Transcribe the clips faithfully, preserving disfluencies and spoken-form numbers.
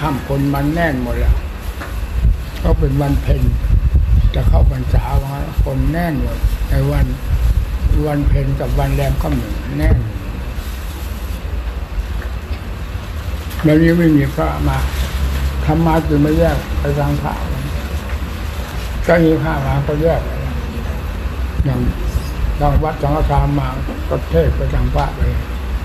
ค่ำคนมันแน่นหมดแล้วก็เป็นวันเพ็ญจะเข้าพรรษาว่าคนแน่นหมดในวันวันเพ็ญกับวันแรมค่ำหนึ่งแน่นแล้วนี้ไม่มีพระมาธรรมะจึงไม่แยกไปทางพระก็มีพระมาก็แยกอย่างทางวัดสังฆทานมาก็เทศไปทางพระเลย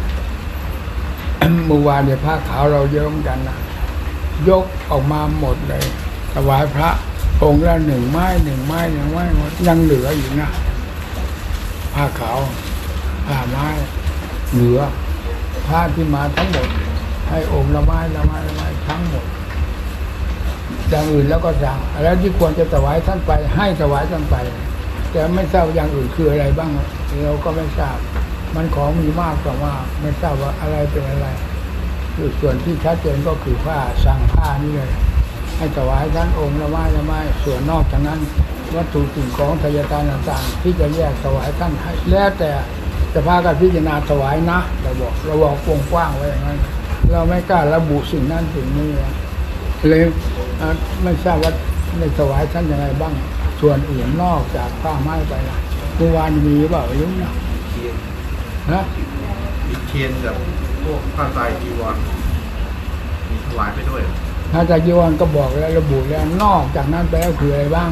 เมื่อวานเนี่ยผ้าขาวเราเยอะเหมือนกันนะยกออกมาหมดเลยถวายพระองค์ละหนึ่งไม้หนึ่งไม้หนึ่งไม้ยังเหลืออยู่นะผ้าขาวผ้าไม้เหลือผ้าที่มาทั้งหมดให้องค์ละไม้ละไม้ละไม้ทั้งหมดอย่างอื่นแล้วก็สั่งแล้วที่ควรจะถวายท่านไปให้ถวายท่านไปแต่ไม่ทราบอย่างอื่นคืออะไรบ้างเราก็ไม่ทราบมันของมีมากกว่าว่าไม่ทราบว่าอะไรเป็นอะไรคือส่วนที่ชัดเจนก็คือผ้าสั่งผ้านี่เลยให้ถวายท่านองค์ละไม้ละไม้ส่วนนอกจากนั้นวัตถุสิ่งของทายทานต่างๆที่จะแยกถวายท่านให้แล้วแต่จะพากันพิจารณาถวายนะเราบอกเราบอกกว้างๆไว้อย่างนั้นเราไม่กล้าระบุสิ่งนั้นสิ่งนี้เลยไม่ทราบว่าในถวายท่านยังไงบ้างส่วนอื่นนอกจากผ้าไม้ไปนะเมื่อวานมีเปล่ายุ่งนะฮะมีเทียนกับพวกผ้าไตรจีวรมีถวายไปด้วยผ้าไตรจีวรก็บอกแล้วระบุแล้วนอกจากนั้นไปแล้วคืออะไรบ้าง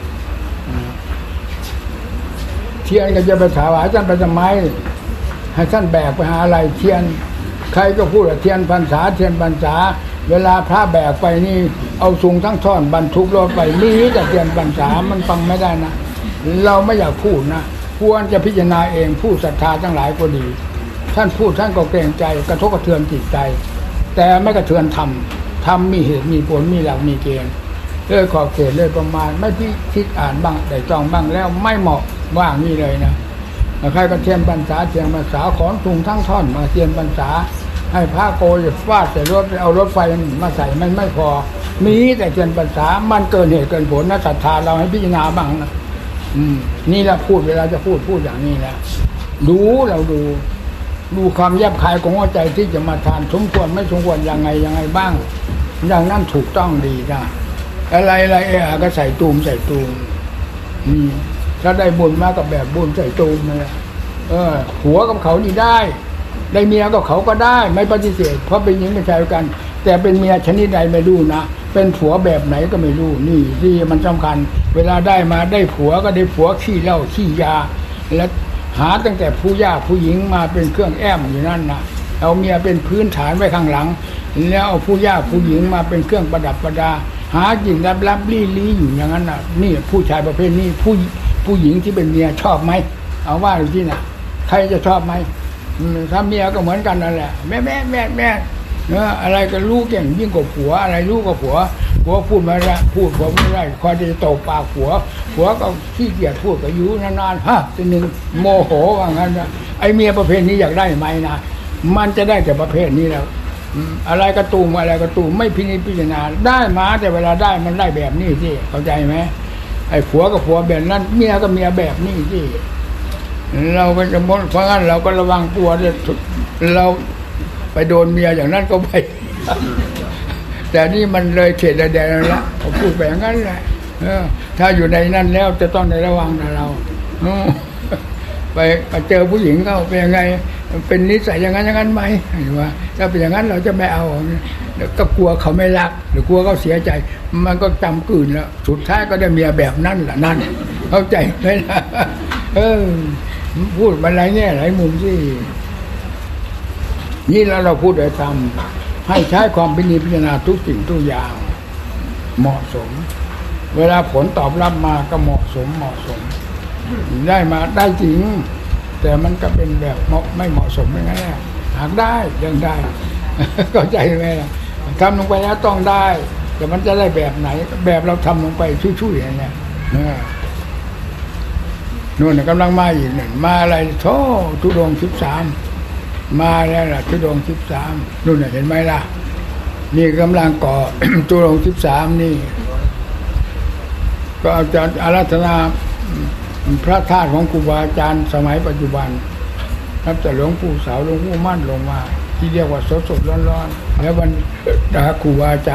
เทียนก็จะไปถวายท่านไปทำไมให้ท่านแบกไปหาอะไรเทียนใครก็พูดว่าเทียนพรรษาเทียนพรรษาเวลาพระแบกไปนี่เอาสูงทั้งท่อนบรรทุกรถไปนี่แต่เทียนพรรษามันฟังไม่ได้นะเราไม่อยากพูดนะควรจะพิจารณาเองผู้ศรัทธาทั้งหลายก็ดีท่านพูดท่านก็เกรงใจกระทบกระเทือนจิตใจแต่ไม่กระเทือนธรรมธรรมมีเหตุมีผลมีหลักมีเกณฑ์เลยขอบเขตเลยประมาณไม่พิคิดอ่านบ้างแต่จองบ้างแล้วไม่เหมาะว่างี้เลยนะใครก็เทียนพรรษาเทียนพรรษาขอนถุงทั้งท่อนมาเทียนพรรษาให้พระโกยฟาดใส่รถเอารถไฟมาใส่มันไม่พอมีแต่เทียนพรรษามันเกินเหตุเกินผลนะศรัทธาเราให้พิจารณาบ้างนะอืมนี่แหละพูดเวลาจะพูดพูดอย่างนี้นะดูเราดูดูความแยบคายของหัวใจที่จะมาทานสมควรไม่สมควรยังไงยังไงบ้างอย่างนั้นถูกต้องดีนะอะไรอะไรเออก็ใส่ตูมใส่ตูมอืมถ้าได้บุญมากกับแบบบุญใส่ตูมนะเออหัวกับเขานี่ได้ได้เมียกับเขาก็ได้ไม่ปฏิเสธเพราะเป็นหญิงเป็นชายกันแต่เป็นเมียชนิดใดไม่รู้นะเป็นผัวแบบไหนก็ไม่รู้นี่ที่มันสำคัญเวลาได้มาได้ผัวก็ได้ผัวขี้เหล้าขี้ยาแล้วหาตั้งแต่ผู้ย่าผู้หญิงมาเป็นเครื่องแอมอยู่นั่นนะเอาเมียเป็นพื้นฐานไว้ข้างหลังแล้วเอาผู้ย่าผู้หญิงมาเป็นเครื่องประดับประดาหากินรับรับลี่ลี่อยู่อย่างนั้นน่ะนี่ผู้ชายประเภทนี้ผู้ผู้หญิงที่เป็นเมียชอบไหมเอาว่าดูที่น่ะใครจะชอบไหมถ้าเมียก็เหมือนกันนั่นแหละแม่แม่แม่แม่เนื้ออะไรก็รู้เก่งยิ่งกว่าผัวอะไรรู้กว่าผัวผัวพูดไม่ได้พูดผมไม่ได้คอยจะตบปากผัวผัวก็ขี้เกียจพูดก็อยู่นานๆฮะทีหนึ่งโมโหว่างั้นนะไอเมียประเภทนี้อยากได้ไหมนะมันจะได้แต่ประเภทนี้แล้วอะไรกระตูมอะไรกระตูมไม่พินิจพิจารณาได้มาแต่เวลาได้มันได้แบบนี้สิเข้าใจไหมไอ้ผัวกับผัวแบบนั้นเมียก็เมียแบบนี้สิเราก็จะมดเพราะงั้นเราก็ระวังตัวเลยเราไปโดนเมียอย่างนั้นก็ไปแต่นี่มันเลยเขตแดนแล้วผมพูดไปอย่างนั้นแหละถ้าอยู่ในนั้นแล้วจะต้องในระวังนะเราไปเจอผู้หญิงเขาเป็นยังไงเป็นนิสัยอย่างนั้นอย่างนั้นไหมว่าถ้าเป็นอย่างนั้นเราจะไม่เอาก็กลัวเขาไม่รักหรือกลัวเขาเสียใจมันก็จำกืนแล้วสุดท้ายก็ได้เมียแบบนั้นแหละนั่นเข้าใจไหมล่ะเออพูดมาหลายแง่หลายมุมที่นี่แล้วเราพูดโดยธรรมให้ใช้ความพินิจพิจารณาทุกสิ่งทุกอย่างเหมาะสมเวลาผลตอบรับมาก็เหมาะสมเหมาะสมได้มาได้จริงแต่มันก็เป็นแบบไม่เหมาะสมอย่างนั้นแหละหากได้ยังได้เข้าใจไหมล่ะทำลงไปแล้วต้องได้แต่มันจะได้แบบไหนแบบเราทำลงไปช่วยๆอย่างเงี้ยนู่นกำลังมาอีกหนึ่งมาอะไรโธ่ทุดงสิบสามมาแล้วล่ะทุดงสิบสามนู่นเห็นไหมล่ะนี่กำลังก่อ ทุดงสิบสามนี่ก็อาจารย์อาราธนาพระธาตุของครูบาอาจารย์สมัยปัจจุบันนับแต่หลวงปู่เสาหลวงปู่มั่นลงมาที่เรียกว่าสดๆร้อนๆแล้ววันครูบาอาจารย์